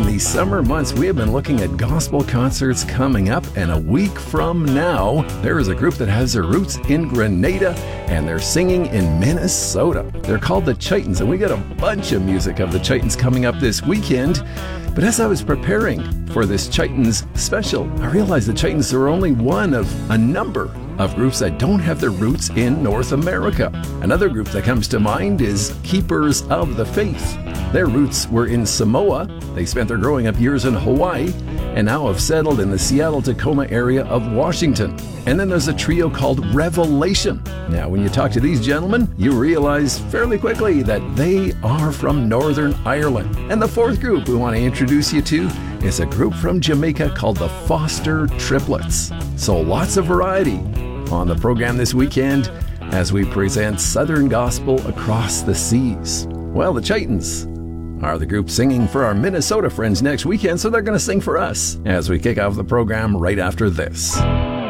these summer months, we have been looking at gospel concerts coming up, and a week from now, there is a group that has their roots in Grenada, and they're singing in Minnesota. They're called the Chitons, and we got a bunch of music of the Chitons coming up this weekend. But as I was preparing for this Chitons special, I realized the Chitons are only one of a number of groups that don't have their roots in North America. Another group that comes to mind is Keepers of the Faith. Their roots were in Samoa. They spent their growing up years in Hawaii and now have settled in the Seattle-Tacoma area of Washington. And then there's a trio called Revelation. Now, when you talk to these gentlemen, you realize fairly quickly that they are from Northern Ireland. And the fourth group we want to introduce you to is a group from Jamaica called the Foster Triplets. So lots of variety on the program this weekend as we present Southern Gospel across the seas. Well, the Chitons are the group singing for our Minnesota friends next weekend, so they're going to sing for us as we kick off the program right after this.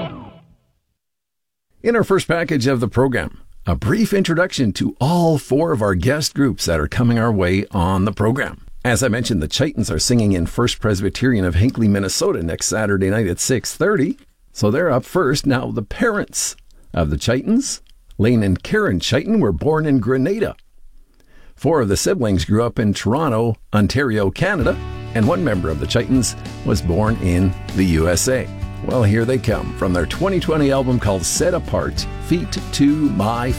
In our first package of the program, a brief introduction to all four of our guest groups that are coming our way on the program. As I mentioned, the Chitons are singing in First Presbyterian of Hinckley, Minnesota next Saturday night at 6:30. So they're up first. Now, the parents of the Chitons, Lane and Karen Chiton, were born in Grenada. 4 of the siblings grew up in Toronto, Ontario, Canada, and one member of the Chitons was born in the USA. Well, here they come from their 2020 album called Set Apart, Feet to My